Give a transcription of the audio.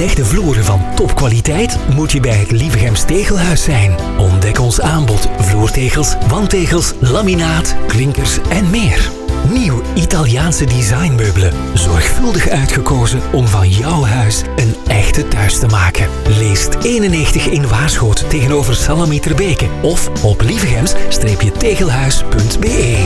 Echte vloeren van topkwaliteit moet je bij het Lievegems Tegelhuis zijn. Ontdek ons aanbod vloertegels, wandtegels, laminaat, klinkers en meer. Nieuw Italiaanse designmeubelen. Zorgvuldig uitgekozen om van jouw huis een echte thuis te maken. Leest 91 in Waarschoot tegenover Salami Terbeke of op lievegems-tegelhuis.be.